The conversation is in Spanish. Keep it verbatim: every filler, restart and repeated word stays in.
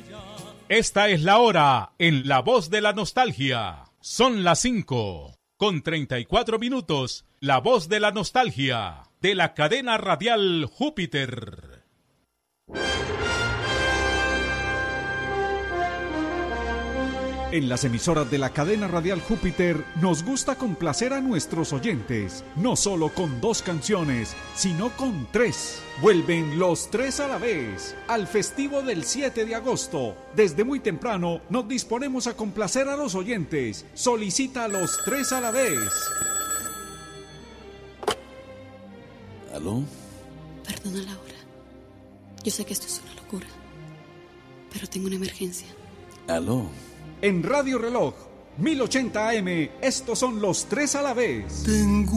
Esta es la hora en La Voz de la Nostalgia. Son las cinco con treinta y cuatro minutos. La Voz de la Nostalgia de la cadena radial Júpiter. En las emisoras de la cadena radial Júpiter nos gusta complacer a nuestros oyentes, no solo con dos canciones, sino con tres. Vuelven los tres a la vez al festivo del siete de agosto. Desde muy temprano nos disponemos a complacer a los oyentes. Solicita a los tres a la vez. ¿Aló? Perdona la hora. Yo sé que esto es una locura, pero tengo una emergencia. ¿Aló? En Radio Reloj, mil ochenta A M, estos son los tres a la vez. Tengo